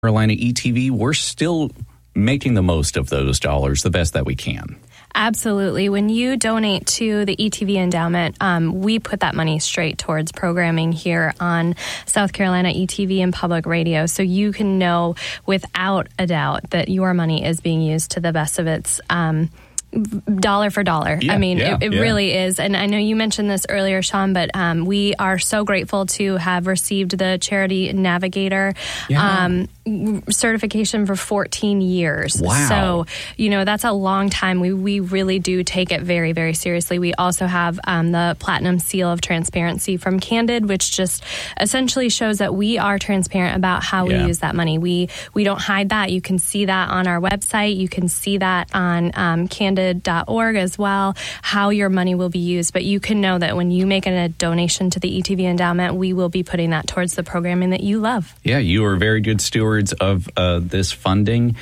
Carolina ETV, we're still making the most of those dollars the best that we can. Absolutely. When you donate to the ETV endowment, we put that money straight towards programming here on South Carolina ETV and public radio. So you can know without a doubt that your money is being used to the best of its dollar for dollar. Yeah, I mean, it really is. And I know you mentioned this earlier, Sean, but we are so grateful to have received the Charity Navigator certification for 14 years. Wow. So, that's a long time. We really do take it very, very seriously. We also have the Platinum Seal of Transparency from Candid, which just essentially shows that we are transparent about how we use that money. We don't hide that. You can see that on our website. You can see that on Candid.org as well, how your money will be used. But you can know that when you make a donation to the ETV endowment, we will be putting that towards the programming that you love. Yeah, you are very good stewards of this funding.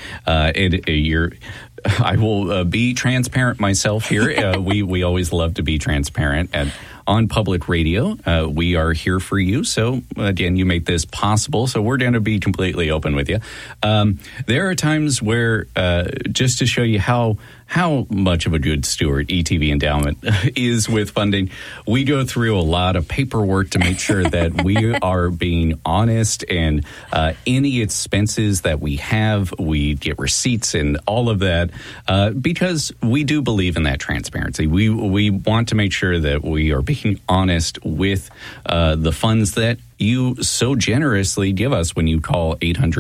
I will be transparent myself here. We always love to be transparent. And on public radio, we are here for you. So, again, you make this possible. So we're going to be completely open with you. There are times where, just to show you how much of a good steward ETV Endowment is with funding, we go through a lot of paperwork to make sure that we are being honest, and any expenses that we have, we get receipts and all of that, because we do believe in that transparency. We want to make sure that we are being honest with the funds that you so generously give us when you call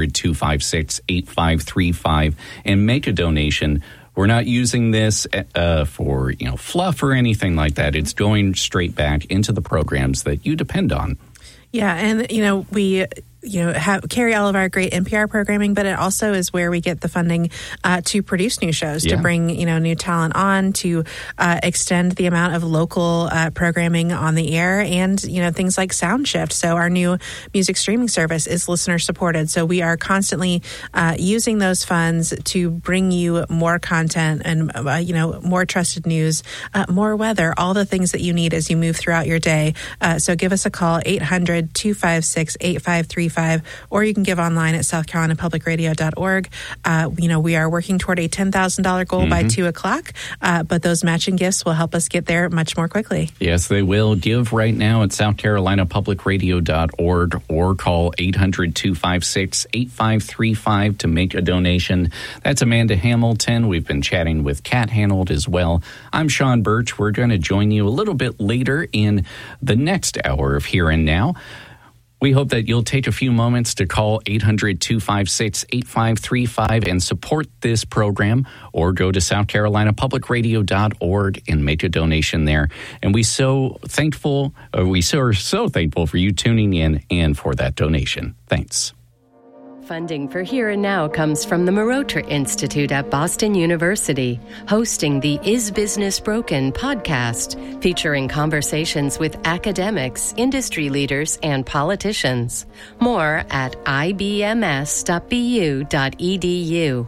800-256-8535 and make a donation. We're not using this for fluff or anything like that. It's going straight back into the programs that you depend on. Yeah, and we carry all of our great NPR programming, but it also is where we get the funding to produce new shows, to bring new talent on, to extend the amount of local programming on the air, and things like SoundShift. So our new music streaming service is listener supported. So we are constantly using those funds to bring you more content and more trusted news, more weather, all the things that you need as you move throughout your day. So give us a call, 800-256-8535. Or you can give online at southcarolinapublicradio.org. We are working toward a $10,000 goal by 2 o'clock, but those matching gifts will help us get there much more quickly. Yes, they will. Give right now at southcarolinapublicradio.org or call 800-256-8535 to make a donation. That's Amanda Hamilton. We've been chatting with Kat Hanold as well. I'm Sean Birch. We're going to join you a little bit later in the next hour of Here and Now. We hope that you'll take a few moments to call 800-256-8535 and support this program, or go to southcarolinapublicradio.org and make a donation there. And we are so thankful for you tuning in and for that donation. Thanks. Funding for Here and Now comes from the Marotra Institute at Boston University, hosting the Is Business Broken podcast, featuring conversations with academics, industry leaders, and politicians. More at ibms.bu.edu.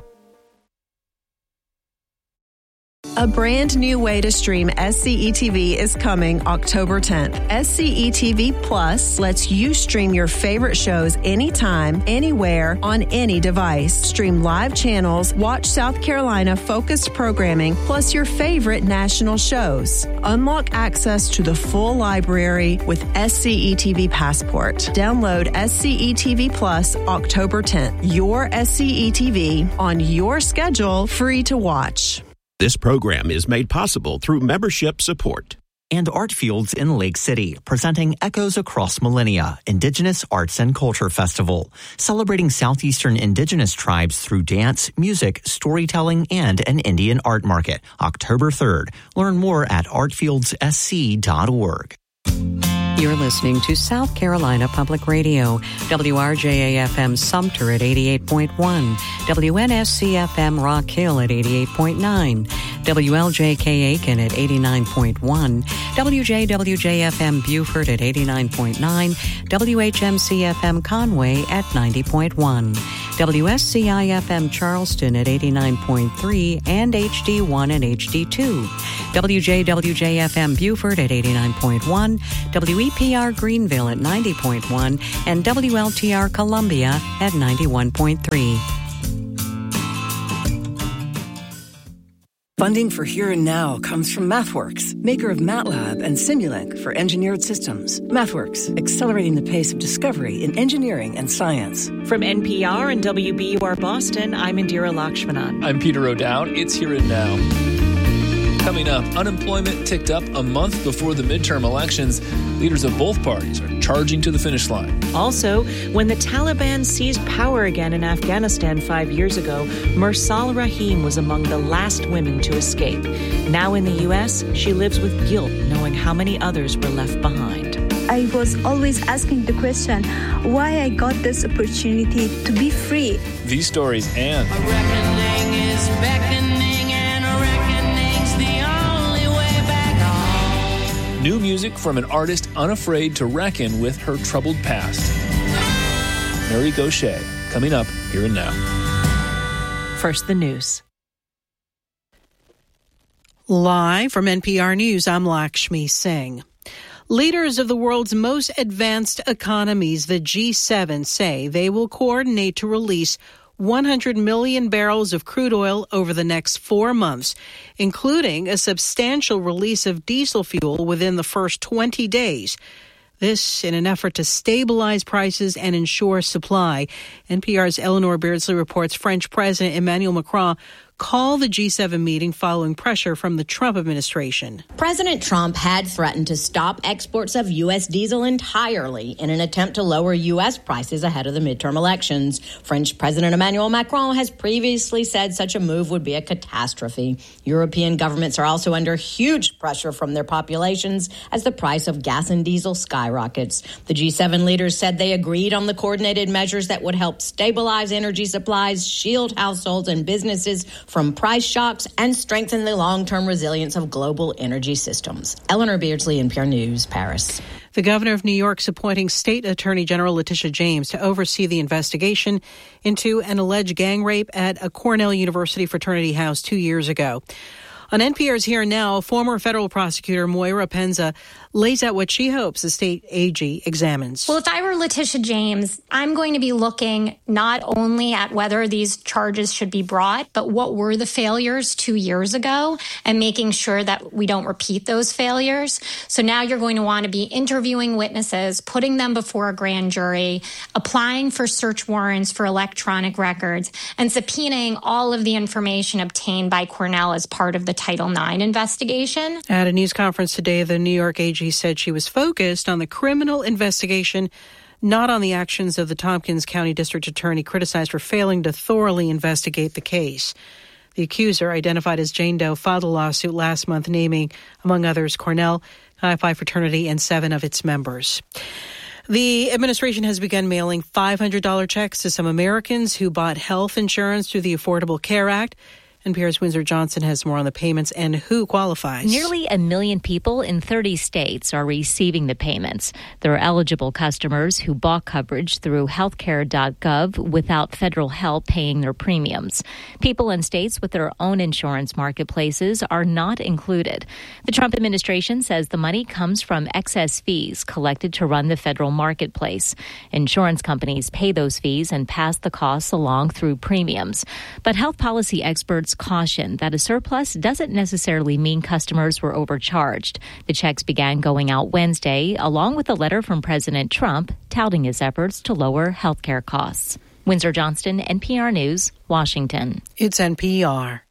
A brand new way to stream SCETV is coming October 10th. SCETV Plus lets you stream your favorite shows anytime, anywhere, on any device. Stream live channels, watch South Carolina focused programming, plus your favorite national shows. Unlock access to the full library with SCETV Passport. Download SCETV Plus October 10th. Your SCETV on your schedule, free to watch. This program is made possible through membership support. And Artfields in Lake City, presenting Echoes Across Millennia, Indigenous Arts and Culture Festival, celebrating Southeastern Indigenous tribes through dance, music, storytelling, and an Indian art market, October 3rd. Learn more at artfieldssc.org. You're listening to South Carolina Public Radio, WRJA-FM Sumter at 88.1, WNSC-FM Rock Hill at 88.9, WLJK Aiken at 89.1, WJWJ-FM Beaufort at 89.9, WHMC-FM Conway at 90.1, WSCI-FM Charleston at 89.3 and HD1 and HD2. WJWJ-FM Beaufort at 89.1, WEPR Greenville at 90.1, and WLTR Columbia at 91.3. Funding for Here and Now comes from MathWorks, maker of MATLAB and Simulink for engineered systems. MathWorks, accelerating the pace of discovery in engineering and science. From NPR and WBUR Boston, I'm Indira Lakshmanan. I'm Peter O'Dowd. It's Here and Now. Coming up, unemployment ticked up a month before the midterm elections. Leaders of both parties are charging to the finish line. Also, when the Taliban seized power again in Afghanistan 5 years ago, Mursal Rahim was among the last women to escape. Now in the U.S., she lives with guilt, knowing how many others were left behind. I was always asking the question, why I got this opportunity to be free. These stories and... A reckoning is beckoning and a reckoning's the only way back home. New music from an artist unafraid to reckon with her troubled past. Mary Gauthier, coming up Here and Now. First, the news. Live from NPR News, I'm Lakshmi Singh. Leaders of the world's most advanced economies, the G7, say they will coordinate to release 100 million barrels of crude oil over the next 4 months, including a substantial release of diesel fuel within the first 20 days. This in an effort to stabilize prices and ensure supply. NPR's Eleanor Beardsley reports French President Emmanuel Macron called the G7 meeting following pressure from the Trump administration. President Trump had threatened to stop exports of U.S. diesel entirely in an attempt to lower U.S. prices ahead of the midterm elections. French President Emmanuel Macron has previously said such a move would be a catastrophe. European governments are also under huge pressure from their populations as the price of gas and diesel skyrockets. The G7 leaders said they agreed on the coordinated measures that would help stabilize energy supplies, shield households and businesses from price shocks, and strengthen the long-term resilience of global energy systems. Eleanor Beardsley, NPR News, Paris. The governor of New York's appointing State Attorney General Letitia James to oversee the investigation into an alleged gang rape at a Cornell University fraternity house 2 years ago. On NPR's Here and Now, former federal prosecutor Moira Penza lays out what she hopes the state AG examines. Well, if I were Letitia James, I'm going to be looking not only at whether these charges should be brought, but what were the failures 2 years ago and making sure that we don't repeat those failures. So now you're going to want to be interviewing witnesses, putting them before a grand jury, applying for search warrants for electronic records, and subpoenaing all of the information obtained by Cornell as part of the Title IX investigation. At a news conference today, the New York AG said she was focused on the criminal investigation, not on the actions of the Tompkins County District Attorney criticized for failing to thoroughly investigate the case. The accuser, identified as Jane Doe, filed a lawsuit last month naming, among others, Cornell, Chi Phi fraternity, and 7 of its members. The administration has begun mailing $500 checks to some Americans who bought health insurance through the Affordable Care Act. NPR's Windsor Johnson has more on the payments and who qualifies. Nearly 1 million people in 30 states are receiving the payments. They're eligible customers who bought coverage through healthcare.gov without federal help paying their premiums. People in states with their own insurance marketplaces are not included. The Trump administration says the money comes from excess fees collected to run the federal marketplace. Insurance companies pay those fees and pass the costs along through premiums. But health policy experts caution that a surplus doesn't necessarily mean customers were overcharged. The checks began going out Wednesday, along with a letter from President Trump touting his efforts to lower health care costs. Windsor Johnston, NPR News, Washington. It's NPR.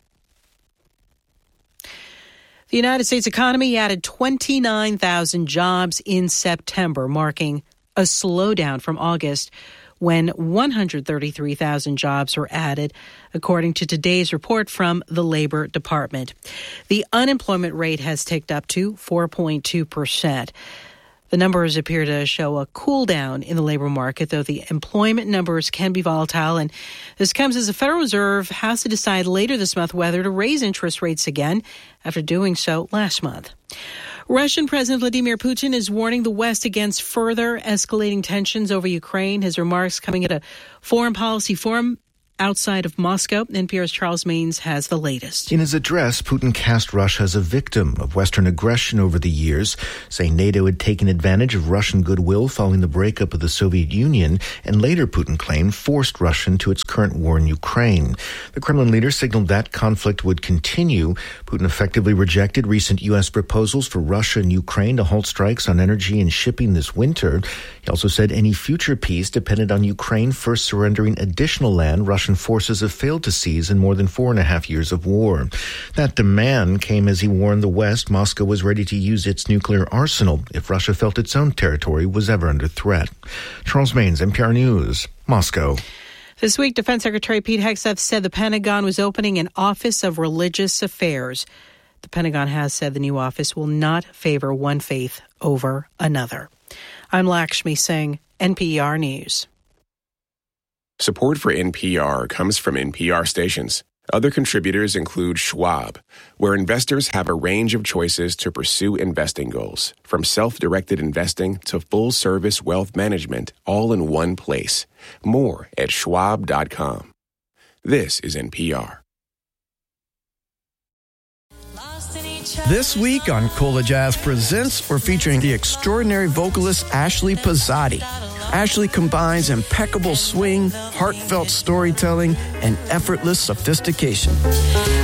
The United States economy added 29,000 jobs in September, marking a slowdown from August, when 133,000 jobs were added, according to today's report from the Labor Department. The unemployment rate has ticked up to 4.2%. The numbers appear to show a cool down in the labor market, though the employment numbers can be volatile. And this comes as the Federal Reserve has to decide later this month whether to raise interest rates again after doing so last month. Russian President Vladimir Putin is warning the West against further escalating tensions over Ukraine. His remarks coming at a foreign policy forum outside of Moscow. NPR's Charles Maines has the latest. In his address, Putin cast Russia as a victim of Western aggression over the years, saying NATO had taken advantage of Russian goodwill following the breakup of the Soviet Union, and later, Putin claimed, forced Russia into its current war in Ukraine. The Kremlin leader signaled that conflict would continue. Putin effectively rejected recent U.S. proposals for Russia and Ukraine to halt strikes on energy and shipping this winter. He also said any future peace depended on Ukraine first surrendering additional land Russian forces have failed to seize in more than 4.5 years of war. That demand came as he warned the West Moscow was ready to use its nuclear arsenal if Russia felt its own territory was ever under threat. Charles Maines, NPR News, Moscow. This week, Defense Secretary Pete Hegseth said the Pentagon was opening an Office of Religious Affairs. The Pentagon has said the new office will not favor one faith over another. I'm Lakshmi Singh, NPR News. Support for NPR comes from NPR stations. Other contributors include Schwab, where investors have a range of choices to pursue investing goals, from self-directed investing to full-service wealth management, all in one place. More at schwab.com. This is NPR. This week on Cola Jazz Presents, we're featuring the extraordinary vocalist Ashley Pizzati. Ashley combines impeccable swing, heartfelt storytelling, and effortless sophistication.